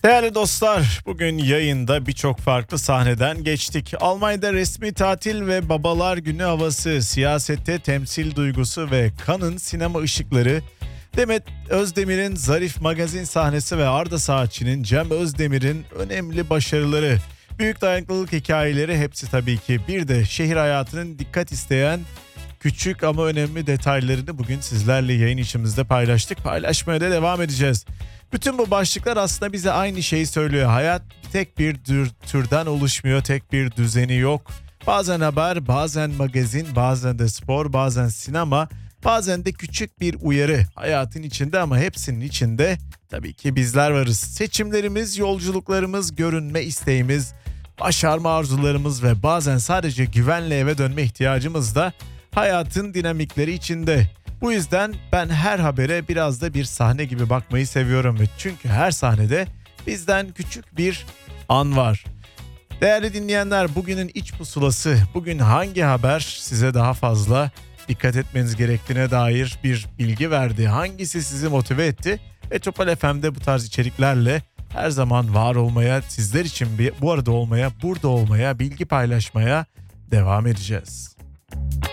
Değerli dostlar, bugün yayında birçok farklı sahneden geçtik. Almanya'da resmi tatil ve babalar günü havası, siyasette temsil duygusu ve Cannes'ın sinema ışıkları, Demet Özdemir'in zarif magazin sahnesi ve Arda Saatçı'nın Cem Özdemir'in önemli başarıları, büyük dayanıklılık hikayeleri hepsi tabii ki. Bir de şehir hayatının dikkat isteyen küçük ama önemli detaylarını bugün sizlerle yayın içimizde paylaştık. Paylaşmaya da devam edeceğiz. Bütün bu başlıklar aslında bize aynı şeyi söylüyor. Hayat tek bir türden oluşmuyor, tek bir düzeni yok. Bazen haber, bazen magazin, bazen de spor, bazen sinema, bazen de küçük bir uyarı hayatın içinde ama hepsinin içinde tabii ki bizler varız. Seçimlerimiz, yolculuklarımız, görünme isteğimiz, başarma arzularımız ve bazen sadece güvenle eve dönme ihtiyacımız da hayatın dinamikleri içinde. Bu yüzden ben her habere biraz da bir sahne gibi bakmayı seviyorum. Çünkü her sahnede bizden küçük bir an var. Değerli dinleyenler, bugünün iç pusulası, bugün hangi haber size daha fazla dikkat etmeniz gerektiğine dair bir bilgi verdi? Hangisi sizi motive etti? Metropol FM'de bu tarz içeriklerle her zaman var olmaya, sizler için bu arada olmaya, burada olmaya, bilgi paylaşmaya devam edeceğiz.